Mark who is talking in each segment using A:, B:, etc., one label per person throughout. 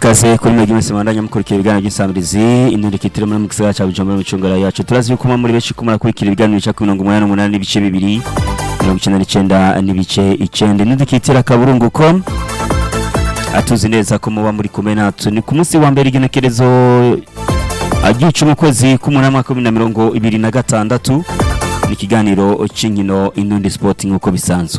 A: ikaze kuri mwe mwese mwandanya mukurikira ibiganiro by'insamirizi indundikitire muri mugisagara ca Bujumbura mu cungara yacu turazi ko muri benshi kumara kurikira ibiganiro cya 188 n'ibice 2 99 n'ibice 9 indundikitire akaburunguko atuzi neza ko muba muri kumwe natwe ni ku munsi wa mbere igenekerezo agiye mu kwezi k'umunani 2026 ni kiganiro c'inkino Indundi Sport nkuko bisanzwe.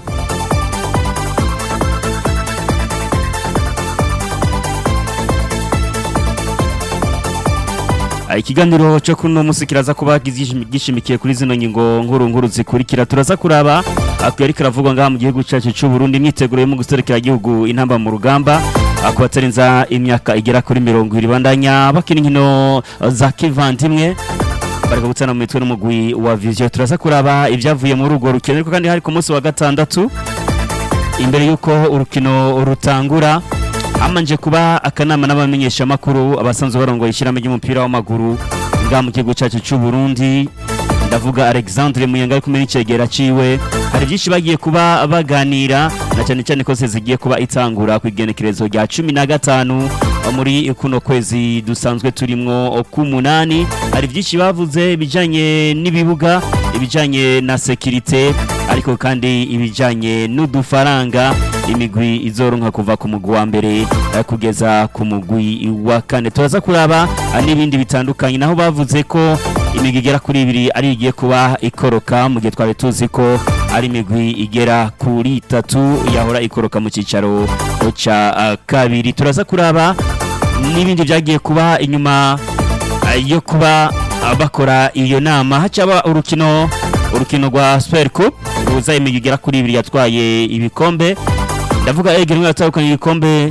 A: Ikiganiro cyo kuno musi kiraza kuba gishimikiye kuri zino ngingo nkuru zikurikira turaza kuraba akuyari karavugwa ngaha mu gihugu cyacu cy'u Burundi myiteguro mu guserekera igihugu intamba mu rugamba akubatarinza imyaka igera kuri 20 bandanya bakina inkino za kivandimwe bariko gutana mu mitwe n'umugwi wa Vision turaza kuraba ibyavuye muri urwo rukino ariko kandi hari ku munsi wa gatandatu imbere yuko urukino rutangura amanje kuba akanama n'abamenyesha makuru abasanzwe barongo ishiramo ry'umupira w'amaguru nga mu gihugu cyacu cy'u Burundi ndavuga Alexandre Muyenga ari kumenya icegera ciwe hari byinshi bagiye kuba baganira na cyane cyane ko zigiye kuba itangura ku igenekerezo rya 15 muri kuno kwezi dusanzwe turimwo ku munani hari byinshi bavuze bijanye n'ibibuga ibijanye na security ariko kandi ibijanye n'udufaranga imigwi izoronka kuva ku mugwi wa mbere kugeza ku mugwi wa kane turaza kuraba n'ibindi bitandukanye naho bavuze ko imigwi igera kuri 2 ari igiye kuba ikoroka mu gihe twari tuzi ko ari imigwi igera kuri 3 yahora ikoroka mu cicaro ca kabiri turaza kuraba n'ibindi byagiye kuba inyuma yo kuba bakora iyo nama hacaba urukino rwa Super Cup ruza imigwi igera kuri 2 yatwaye ibikombe ndavuga egerwe atahukana igikombe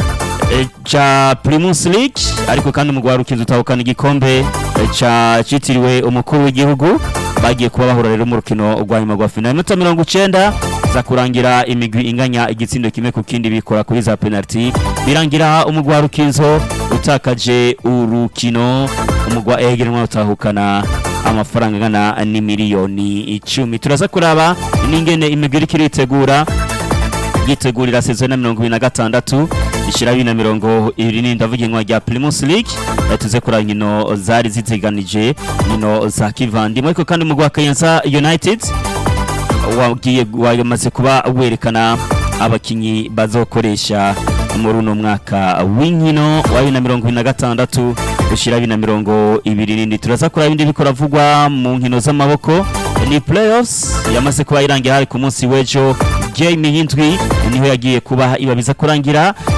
A: cha Primus League ariko kandi mu gwarukizo utahukana igikombe cha citiriwe umukuru w'igihugu bagiye kuba bahura rero mu rukino rwanyuma rwa final minota 90 za kurangira imigwi inganya igitsindo kimwe ku kindi bikora kuri za penalty birangira umugwarukizo utakaje urukino umugwa egerwe utahukana amafaranga ngana ni miliyoni 10 turaza kuraba n'ingene imigwi iritegura yitegurira season ya 2026 ishira 2020 ndavuga inwa rya Primus League tuze kurangino zari ziteganije nino za kivandimwe ariko kandi mu Kayanza United wamaze kuba werekana abakinyi bazokoresha muri uno mwaka w'inkino wa 2026 ushira 2020 turaza kuraba ibindi bikora vugwa mu nkino z'amaboko ni playoffs yamaze kuba irangira hari ku munsi w'ejo Jamie Hindwi niho yagiye kuba ibabiza kurangira